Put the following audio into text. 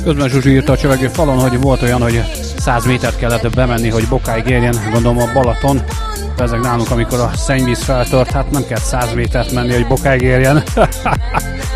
Közben Zsuzsi írta a csövegő falon, hogy volt olyan, hogy 100 métert kellett bemenni, hogy bokáig érjen, gondolom a Balaton. Ezek nálunk, amikor a szennyvíz feltört, hát nem kell 100 métert menni, hogy bokáig érjen.